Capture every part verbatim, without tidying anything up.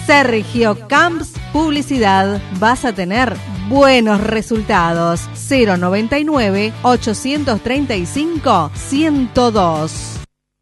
Sergio Camps Publicidad. Vas a tener buenos resultados. cero noventa y nueve, ochocientos treinta y cinco, ciento dos.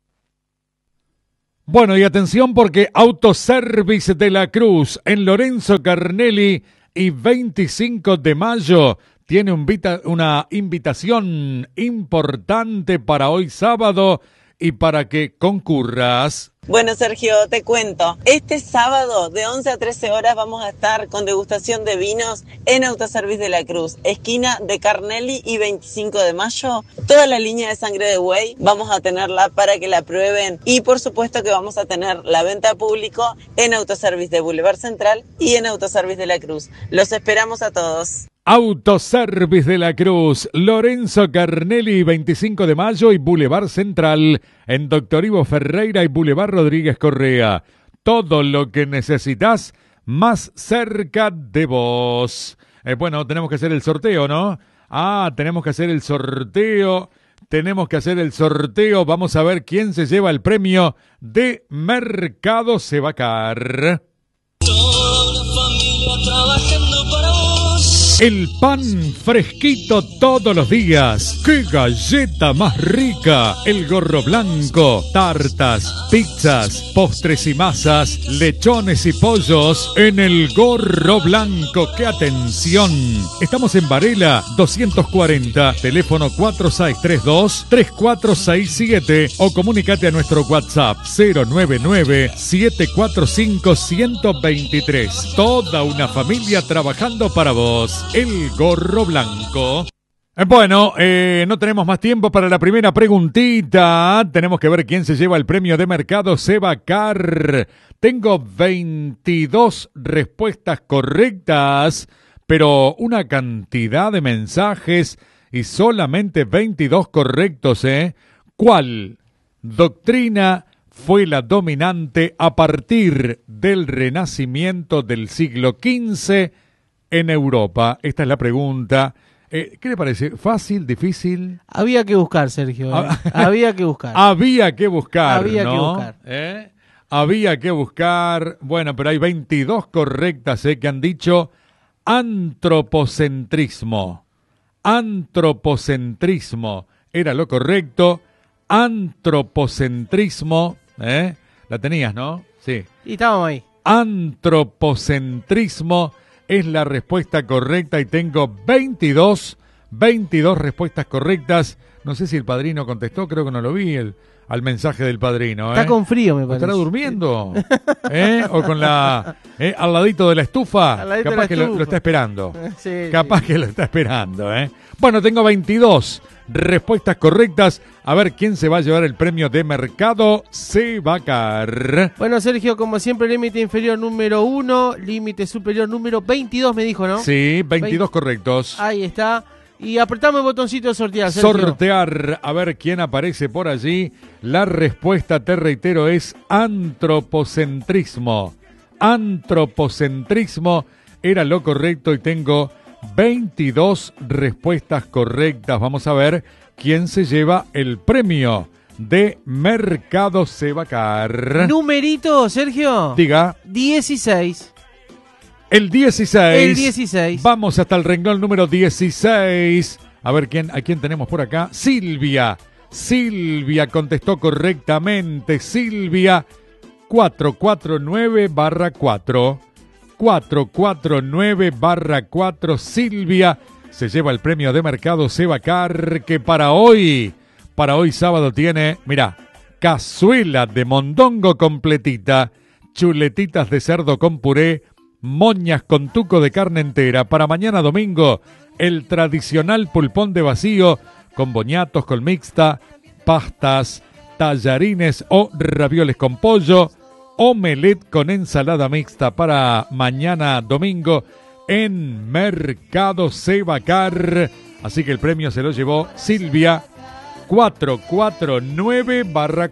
Bueno, y atención porque Autoservice de la Cruz en Lorenzo Carnelli y veinticinco de mayo tiene un vita- una invitación importante para hoy sábado y para que concurras. Bueno, Sergio, te cuento. Este sábado de once a trece horas vamos a estar con degustación de vinos en Autoservice de la Cruz, esquina de Carnelli y veinticinco de mayo. Toda la línea de sangre de buey vamos a tenerla para que la prueben y por supuesto que vamos a tener la venta a público en Autoservice de Boulevard Central y en Autoservice de la Cruz. Los esperamos a todos. Autoservice de la Cruz, Lorenzo Carnelli, veinticinco de mayo y Boulevard Central, en Doctor Ivo Ferreira y Boulevard Rodríguez Correa. Todo lo que necesitas más cerca de vos. Eh, bueno, tenemos que hacer el sorteo, ¿no? Ah, tenemos que hacer el sorteo. Tenemos que hacer el sorteo. Vamos a ver quién se lleva el premio de Mercado Sebacar. Toda una familia trabajando para vos. El pan fresquito todos los días. ¡Qué galleta más rica! El Gorro Blanco. Tartas, pizzas, postres y masas, lechones y pollos en el Gorro Blanco. ¡Qué atención! Estamos en Varela doscientos cuarenta, teléfono cuatro seis tres dos, tres cuatro seis siete o comunícate a nuestro WhatsApp cero nueve nueve, siete cuatro cinco, uno dos tres. Toda una familia trabajando para vos. El Gorro Blanco. Eh, Bueno, eh, no tenemos más tiempo para la primera preguntita. Tenemos que ver quién se lleva el premio de Mercado Sebacar. Tengo veintidós respuestas correctas, pero una cantidad de mensajes y solamente veintidós correctos, ¿eh? ¿Cuál doctrina fue la dominante a partir del Renacimiento del siglo quince en Europa? Esta es la pregunta. Eh, ¿Qué le parece? ¿Fácil? ¿Difícil? Había que buscar, Sergio. ¿eh? Ah. Había que buscar. Había que buscar, Había ¿no? que buscar. ¿Eh? Había que buscar. Bueno, pero hay veintidós correctas, ¿eh? Que han dicho antropocentrismo. Antropocentrismo era lo correcto. Antropocentrismo. ¿Eh? La tenías, ¿no? Sí. Y estábamos ahí. Antropocentrismo es la respuesta correcta y tengo veintidós, veintidós respuestas correctas. No sé si el padrino contestó, creo que no lo vi el, al mensaje del padrino. ¿eh? Está con frío, me parece. ¿Estará durmiendo? ¿Eh? O con la... ¿eh? Al ladito de la estufa. Al ladito Capaz de la que lo, estufa. lo está esperando. Sí, Capaz sí. que lo está esperando, ¿eh? Bueno, tengo veintidós respuestas correctas. A ver quién se va a llevar el premio de Mercado Sebacar. Bueno, Sergio, como siempre, límite inferior número uno, límite superior número veintidós, me dijo, ¿no? Sí, veintidós Vein- correctos. Ahí está. Y apretamos el botoncito de sortear, Sergio. Sortear, a ver quién aparece por allí. La respuesta, te reitero, es antropocentrismo. Antropocentrismo era lo correcto y tengo veintidós respuestas correctas. Vamos a ver quién se lleva el premio de Mercado Sebacar. Numerito, Sergio. Diga, dieciséis. el dieciséis. El dieciséis. Vamos hasta el renglón número dieciséis. A ver quién, a quién tenemos por acá. Silvia. Silvia contestó correctamente. Silvia, cuatrocientos cuarenta y nueve barra cuatro. cuatrocientos cuarenta y nueve barra cuatro. Silvia se lleva el premio de Mercado Sebacar, que para hoy, para hoy sábado tiene, mira, cazuela de mondongo completita, chuletitas de cerdo con puré, moñas con tuco de carne entera. Para mañana domingo, el tradicional pulpón de vacío con boñatos, con mixta, pastas, tallarines o ravioles con pollo, omelette con ensalada mixta para mañana domingo en Mercado Sebacar. Así que el premio se lo llevó Silvia, cuatrocientos cuarenta y nueve barra